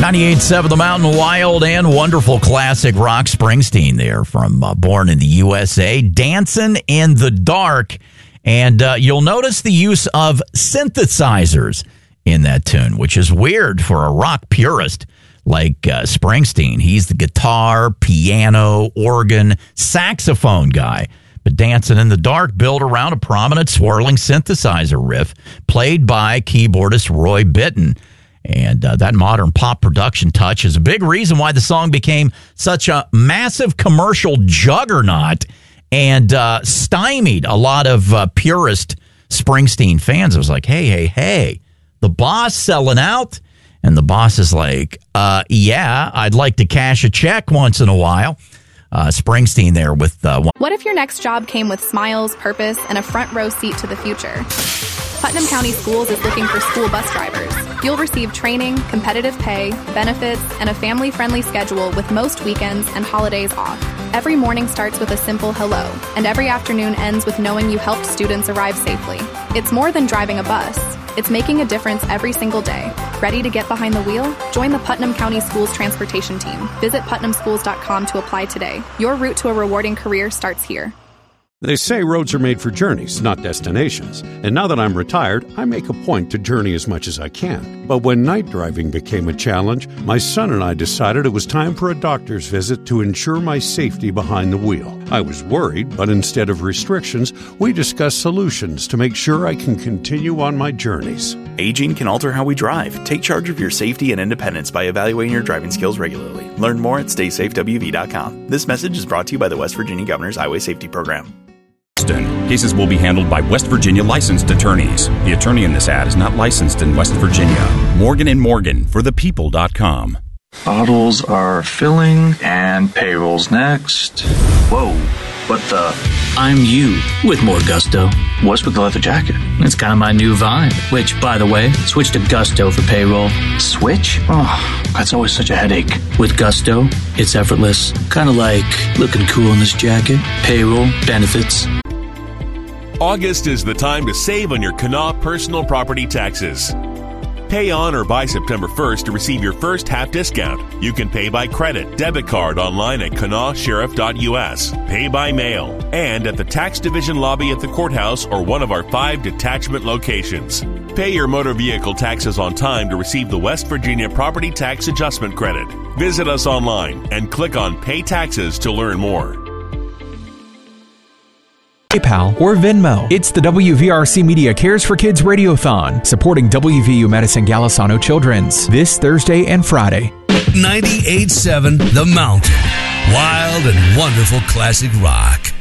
98.7 The Mountain, wild and wonderful classic rock. Springsteen there from Born in the USA. Dancing in the Dark. And you'll notice the use of synthesizers in that tune, which is weird for a rock purist like Springsteen. He's the guitar, piano, organ, saxophone guy. But Dancing in the Dark built around a prominent swirling synthesizer riff played by keyboardist Roy Bittan. And that modern pop production touch is a big reason why the song became such a massive commercial juggernaut and stymied a lot of purist Springsteen fans. It was like, hey, the boss selling out. And the boss is like, yeah, I'd like to cash a check once in a while. Springsteen there with... What if your next job came with smiles, purpose, and a front row seat to the future? Putnam County Schools is looking for school bus drivers. You'll receive training, competitive pay, benefits, and a family-friendly schedule with most weekends and holidays off. Every morning starts with a simple hello, and every afternoon ends with knowing you helped students arrive safely. It's more than driving a bus. It's making a difference every single day. Ready to get behind the wheel? Join the Putnam County Schools transportation team. Visit putnamschools.com to apply today. Your route to a rewarding career starts here. They say roads are made for journeys, not destinations. And now that I'm retired, I make a point to journey as much as I can. But when night driving became a challenge, my son and I decided it was time for a doctor's visit to ensure my safety behind the wheel. I was worried, but instead of restrictions, we discussed solutions to make sure I can continue on my journeys. Aging can alter how we drive. Take charge of your safety and independence by evaluating your driving skills regularly. Learn more at StaySafeWV.com. This message is brought to you by the West Virginia Governor's Highway Safety Program. Cases will be handled by West Virginia licensed attorneys. The attorney in this ad is not licensed in West Virginia. Morgan & Morgan for thepeople.com. Bottles are filling and payroll's next. Whoa, what the? I'm you with more gusto. What's with the leather jacket? It's kind of my new vibe. Which, by the way, switch to Gusto for payroll. Switch? Oh, that's always such a headache. With Gusto, it's effortless. Kind of like looking cool in this jacket. Payroll, benefits. August is the time to save on your Kanawha personal property taxes. Pay on or by September 1st to receive your first half discount. You can pay by credit, debit card online at kanawsheriff.us, pay by mail, and at the tax division lobby at the courthouse or one of our 5 detachment locations. Pay your motor vehicle taxes on time to receive the West Virginia Property Tax Adjustment Credit. Visit us online and click on Pay Taxes to learn more. PayPal or Venmo. It's the WVRC Media Cares for Kids Radiothon, supporting WVU Medicine Golisano Children's this Thursday and Friday. 98.7 The Mountain. Wild and wonderful classic rock.